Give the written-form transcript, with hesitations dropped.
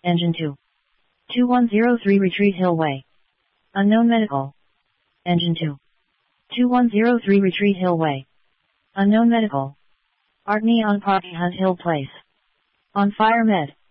Engine 2. 2103 Retreat Hill Way. Unknown Medical. Engine 2. 2103 Retreat Hill Way. Unknown Medical. Art Neon Party Hunt Hill Place. On Fire Med.